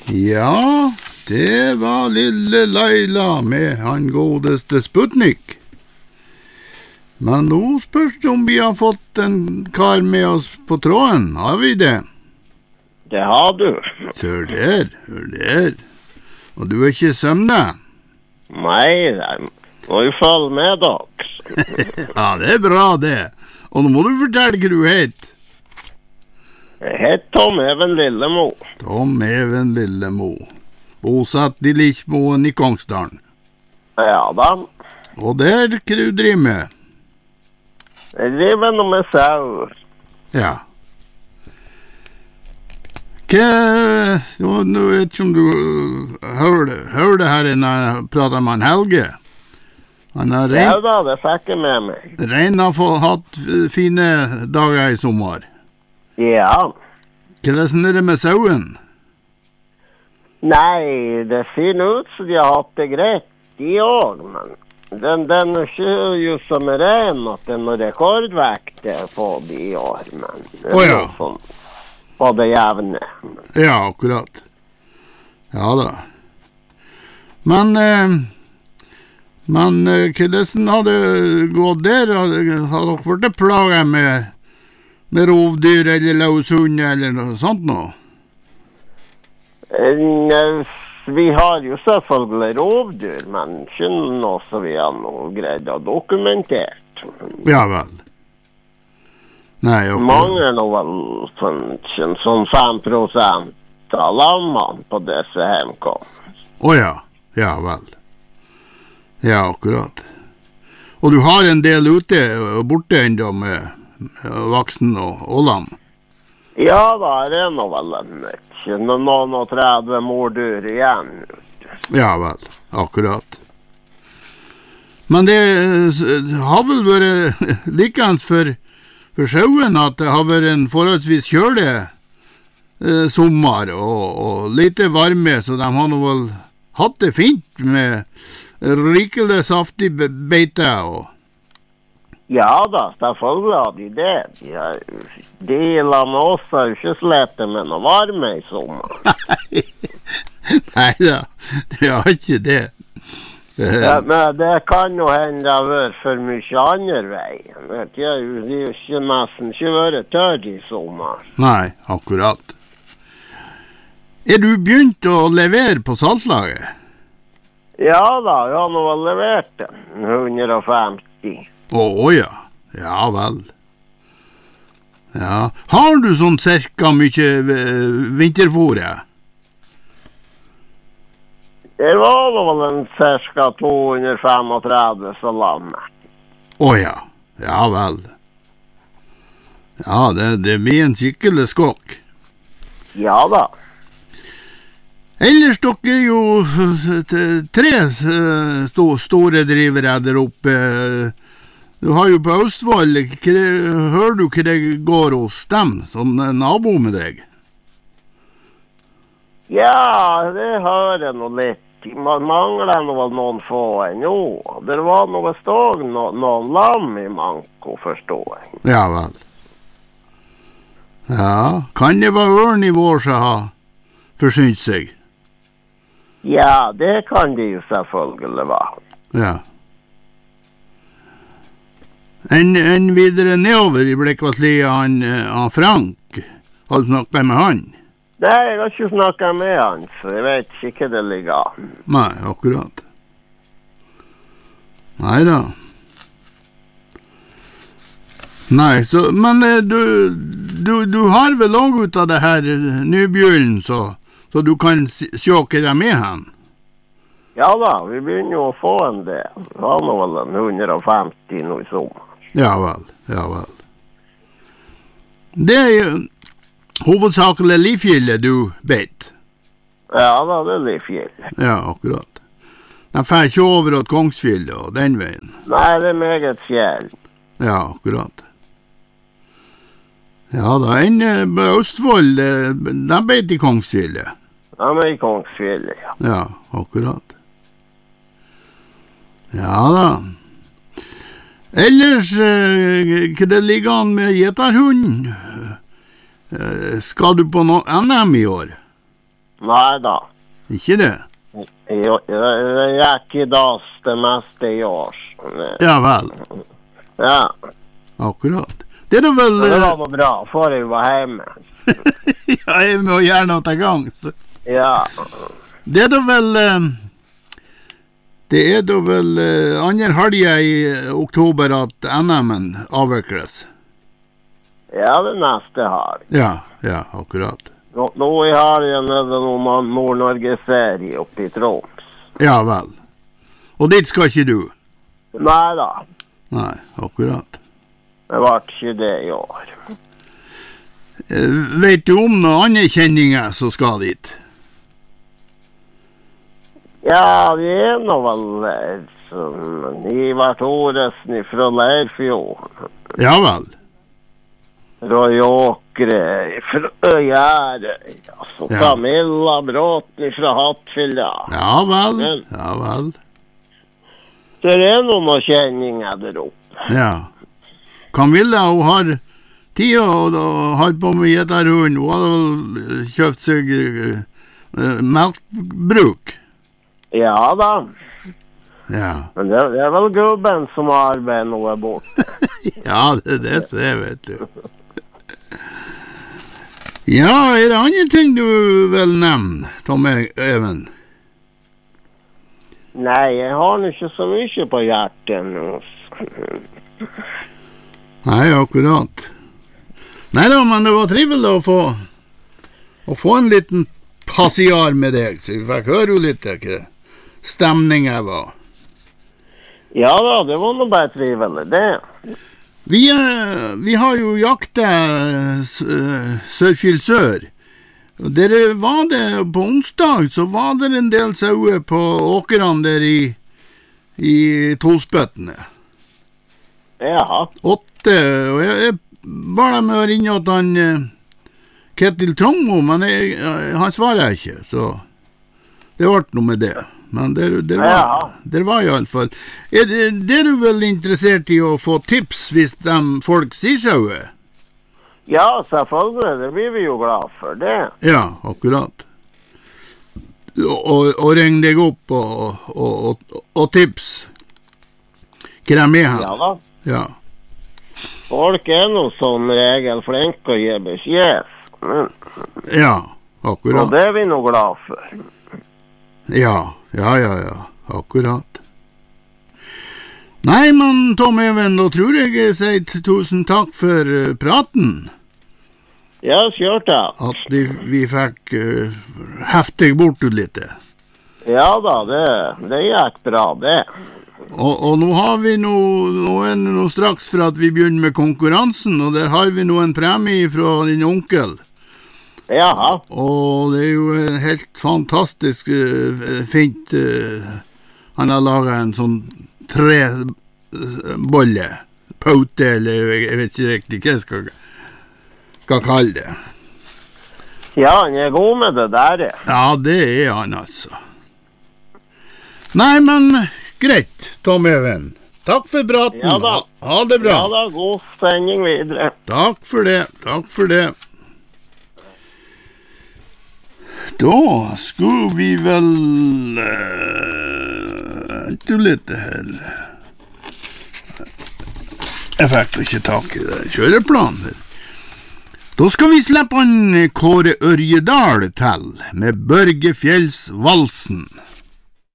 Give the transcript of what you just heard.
Ja, det var lille Laila med han godeste Sputnik. Men nå spørs det om vi har fått en kar med oss på tråden, har vi det? Det har du. Hør der. Og du ikke søvne? Nei, jeg må jo følge med dere. Ja, det bra det. Og nå må du fortelle hva du heter. Jeg heter Tom Even Lillemo. Tom Even Lillemo. Bosatt i Lichmoen i Kongsdalen. Ja da. Og der hva du driver med? Jeg driver noe med sau. Ja. Nå vet ikke om du hører det her når jeg prater med han Helge. Han har Ja da, det fikk jeg med meg. Rein har hatt fine dager i sommer. Ja. Hvordan er det med sauen? Nei, det ser ut som de har hatt det greit, de også, men den er ikke jo som ren at det er noe rekordvekt på de i år, men det er ja. noe sånn på det jevne. Ja, akkurat. Ja da. Men hvordan har det gått der? Har dere vært plaget med rovdyr eller løshund eller noe sånt nå? Vi har jo selvfølgelig rovdyr, men ikke noe som vi har noe greid å dokumentert. Ja vel. Nei, mangler nå vel sånn 5% av lammene på disse hjemkomst. Ja, ja vel. Ja, akkurat. Og du har en del ute og borte enda med vaksen og lam? Ja, da er det nå vel noen og 30 mordyr igjen. Ja vel, akkurat. Men det har vel vært likens for sauen at det har vært en forholdsvis kjølig sommer og lite varme, så de har nå vel hatt det fint med rikelig saftig beite og... Ja da, selvfølgelig har de det. De la med oss har jo ikke slettet med noe varme i sommer. Nei da, det har ikke det. Ja, men det kan jo hende det har vært for mye andre vei. Det har jo ikke nesten ikke vært tørt i sommer. Nei, akkurat. Er du begynt å levere på saltlaget? Ja da, jeg har nå levert den. 150. Ja, ja vel. Ja. Har du sånn cirka mye vinterfôre? Det var vel en cirka 235 salammer. Ja, ja vel. Ja, det blir en skikkelig skokk. Ja da. Ellers dere er jo 3 store drivere der oppe. Du har jo på Østfold, hører du hva det går hos dem, som nabo med deg? Ja, det hører jeg nå litt. Man mangler noen få ennå. Det var noe stål, noen lam i manko, forstår jeg. Ja vel. Ja, kan det være ørn i vår som har forsynt seg? Ja, det kan det jo selvfølgelig være. Ja. En videre nedover i Blekkvasslia, han Frank, har du snakket med han? Nei, jeg har ikke snakket med han, så jeg vet ikke hva det ligger an. Nei, akkurat. Nei da. Nei, så, men du har vel også ut av det her nybjørnen, så du kan se hva det er med han? Ja da, vi begynner jo å få en del. Vi har nå vel en 150 nå i sommer. Ja vel, ja vel. Det er jo hovedsakelig Lifjellet du vet. Ja da, det er Lifjellet. Ja, akkurat. De får ikke over til Kongsfjellet og den veien. Nei, det er meget fjell. Ja, akkurat. Ja da, på Østfold, de vet i Kongsfjellet. De er i Kongsfjellet, ja. Ja, akkurat. Ja da. Ellers, hva det ligger an med gjeterhunden? Skal du på noe NM i år? Nei da. Ikke det? Jo, det gikk I dass det meste I år. Ja vel. Ja. Akkurat. Det da vel... Det var noe bra, for jeg var hjemme. Ja, jeg må gjøre noe til gangs. Ja. Det da vel... Det da vel andre halvdel I oktober at NM-en avvikles. Ja, det neste har. Ja, akkurat. Nå I helgen det noen Nord-Norge-serie oppe I Troms. Ja vel. Og dit skal ikke du? Nei da. Nei, akkurat. Det var ikke det I år. Vet du om noen andre kjenninger som skal dit? Ja, vi nå vel Ivar Thoresen fra Leirfjorden. Ja vel. Roy Åkre fra Gjerøy. Altså Camilla Bråten fra Hattfylla. Ja vel. Det noen kjenninger der oppe. Ja. Camilla, hun har tid og har på med gjetterhund. Hun har vel kjøpt seg melkbruk. Ja da. Ja. Men det vel gubben som arbeider noe bort. Ja, det ser jeg, vet du. Ja, det andre ting du vil nevne, Tom Even? Nei, jeg har ikke så mye på hjertet nå. Nei, akkurat. Nei da, men det var trivelig å få en liten passiar med deg, så vi fikk høre jo litt hva stemningen var. Ja da, det var noe bare trivelig, det. Vi har jo jaktet Sørfjell Sør. Og der var det på onsdag, så var det en del sauer på åkerne der I Tolspøttene. Ja. 8, og jeg bare med å ringe at han Ketil Trongmo, men han svarer ikke, så det ble noe med det. Men det var I alle fall. Det du vel interessert I å få tips hvis folk sier sauer? Ja, selvfølgelig, det blir vi jo glad for det. Ja, akkurat. Og ring deg opp og tips. Hva de her? Ja da. Ja. Folk noe sånn regel flink å gi beskjed. Ja, akkurat. Og det vi noe glad for. Ja, akkurat. Nei, men Tom Even, da tror jeg sier tusen takk for praten. Ja, kjørt da. At vi fikk heftig bort litt. Ja da, det gikk bra, det. Og nå har vi nå straks for at vi begynner med konkurransen, og der har vi en premie fra din onkel. Jaha. Og det jo helt fantastisk fint. Han har laget en sånn 3 bolle, pote, eller jeg vet ikke riktig hva jeg skal kalle det. Ja, han god med det der. Ja, det han altså. Nei, men greit, Tom Even. Takk for praten. Ja da. Ha det bra. Ja da, god sending videre. Takk for det. Da skulle vi vel vente litt her. Jeg fikk ikke tak I det kjøreplanen. Da skal vi slippe han Kåre Ørjedal til med Børge Fjells Valsen.